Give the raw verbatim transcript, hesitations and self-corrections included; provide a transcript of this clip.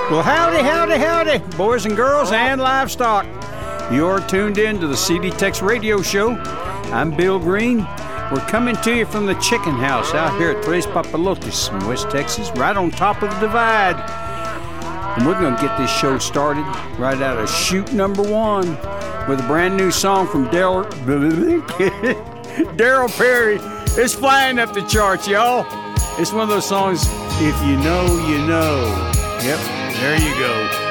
Well, howdy, howdy, howdy, boys and girls and livestock. You're tuned in to the C D Tex Radio Show. I'm Bill Green. We're coming to you from the chicken house out here at Tres Papalotes in West Texas, right on top of the divide. And we're going to get this show started right out of shoot number one with a brand new song from Daryl Daryl Perry. It's flying up the charts, y'all. It's one of those songs, if you know, you know. Yep, there you go.